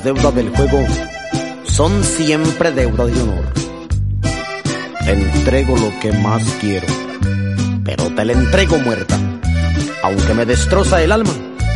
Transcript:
Deudas del juego son siempre deuda de honor. Te entrego lo que más quiero, pero te la entrego muerta. Aunque me destroza el alma,